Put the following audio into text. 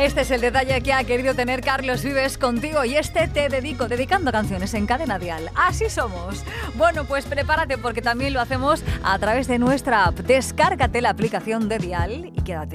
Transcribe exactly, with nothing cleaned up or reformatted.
Este es el detalle que ha querido tener Carlos Vives contigo y este te dedico, dedicando canciones en Cadena Dial. Así somos. Bueno, pues prepárate porque también lo hacemos a través de nuestra app. Descárgate la aplicación de Dial y quédate